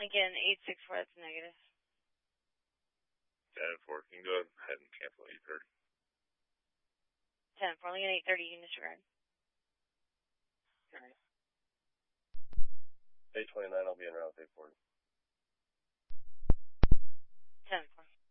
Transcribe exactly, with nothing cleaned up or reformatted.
Lincoln eight six four, that's negative. ten four, can you go ahead and cancel eight thirty? ten four, Lincoln eight thirty, unit disregard. Alright. eight twenty-nine, I'll be en route, eight forty. ten four.